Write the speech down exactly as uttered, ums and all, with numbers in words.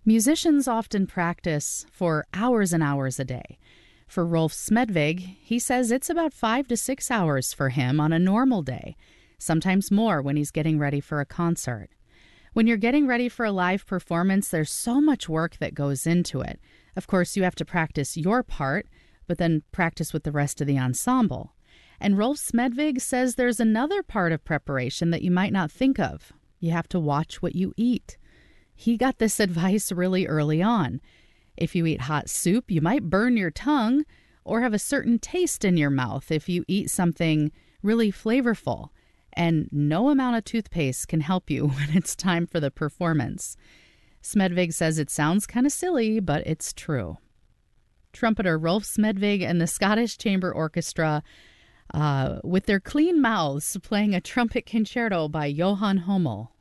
Musicians often practice for hours and hours a day. For Rolf Smedvig, he says it's about five to six hours for him on a normal day, sometimes more when he's getting ready for a concert. When you're getting ready for a live performance, there's so much work that goes into it. Of course, you have to practice your part, but then practice with the rest of the ensemble. And Rolf Smedvig says there's another part of preparation that you might not think of. You have to watch what you eat. He got this advice really early on. If you eat hot soup, you might burn your tongue or have a certain taste in your mouth if you eat something really flavorful. And no amount of toothpaste can help you when it's time for the performance. Smedvig says it sounds kind of silly, but it's true. Trumpeter Rolf Smedvig and the Scottish Chamber Orchestra, uh, with their clean mouths, playing a trumpet concerto by Johann Hummel.